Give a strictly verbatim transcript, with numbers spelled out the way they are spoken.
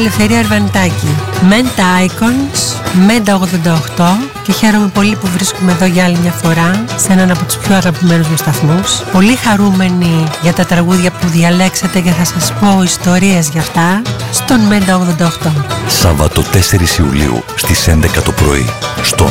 Ελευθερία Αρβανιτάκη. Menta Icons, Menta ογδόντα οκτώ, και χαίρομαι πολύ που βρίσκομαι εδώ για άλλη μια φορά σε έναν από τους πιο αγαπημένους μου σταθμούς. Πολύ χαρούμενη για τα τραγούδια που διαλέξατε και θα σας πω ιστορίες για αυτά στον Menta ογδόντα οκτώ. Σάββατο τέσσερις Ιουλίου στις έντεκα το πρωί στον